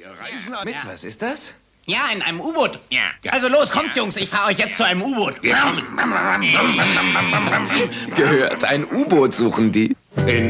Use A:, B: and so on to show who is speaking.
A: reisen mit, was ist das?
B: Ja, in einem U-Boot. Ja. Also los, kommt, Jungs, ich fahre euch jetzt zu einem U-Boot.
A: Gehört, ein U-Boot suchen die.